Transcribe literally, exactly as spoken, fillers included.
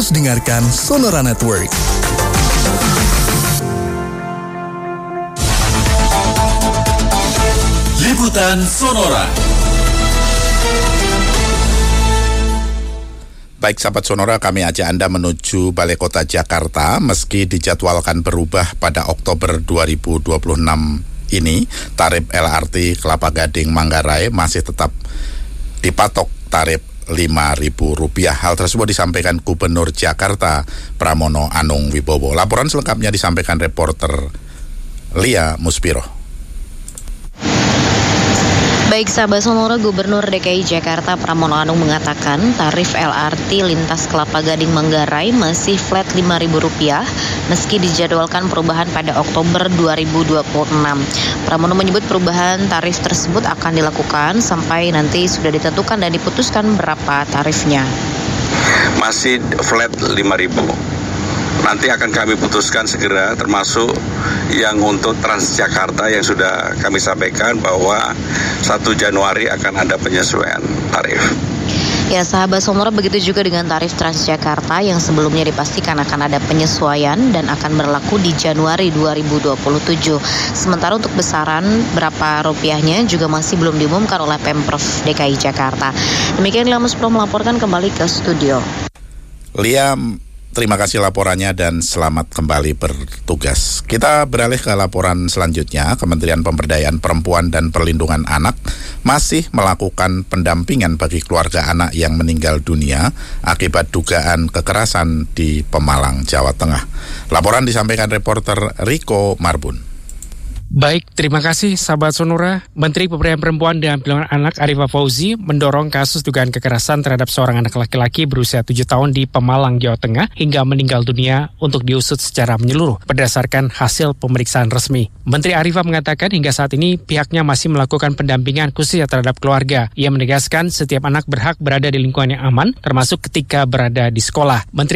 Terus dengarkan Sonora Network. Liputan Sonora. Baik sahabat Sonora, kami ajak Anda menuju Balai Kota Jakarta meski dijadwalkan berubah pada Oktober dua ribu dua puluh enam ini. Tarif L R T Kelapa Gading Manggarai masih tetap dipatok tarif lima ribu rupiah. Hal tersebut disampaikan Gubernur Jakarta Pramono Anung Wibowo. Laporan selengkapnya disampaikan reporter Lia Muspiro. Baik sahabat Sonora, Gubernur D K I Jakarta Pramono Anung mengatakan tarif L R T lintas Kelapa Gading Manggarai masih flat lima ribu rupiah meski dijadwalkan perubahan pada Oktober dua ribu dua puluh enam. Pramono menyebut perubahan tarif tersebut akan dilakukan sampai nanti sudah ditentukan dan diputuskan berapa tarifnya. Masih flat lima ribu. Nanti akan kami putuskan segera, termasuk yang untuk Transjakarta yang sudah kami sampaikan bahwa satu Januari akan ada penyesuaian tarif. Ya sahabat Sonora, begitu juga dengan tarif Transjakarta yang sebelumnya dipastikan akan ada penyesuaian dan akan berlaku di Januari dua ribu dua puluh tujuh. Sementara untuk besaran berapa rupiahnya juga masih belum diumumkan oleh Pemprov D K I Jakarta. Demikian Lia Muspro melaporkan kembali ke studio. Lia, terima kasih laporannya dan selamat kembali bertugas. Kita beralih ke laporan selanjutnya. Kementerian Pemberdayaan Perempuan dan Perlindungan Anak masih melakukan pendampingan bagi keluarga anak yang meninggal dunia akibat dugaan kekerasan di Pemalang, Jawa Tengah. Laporan disampaikan reporter Riko Marbun. Baik, terima kasih sahabat Sonora. Menteri Pemberdayaan Perempuan dan Perlindungan Anak Arifah Fauzi mendorong kasus dugaan kekerasan terhadap seorang anak laki-laki berusia tujuh tahun di Pemalang, Jawa Tengah hingga meninggal dunia untuk diusut secara menyeluruh berdasarkan hasil pemeriksaan resmi. Menteri Arifah mengatakan hingga saat ini pihaknya masih melakukan pendampingan khususnya terhadap keluarga. Ia menegaskan setiap anak berhak berada di lingkungan yang aman termasuk ketika berada di sekolah. Menteri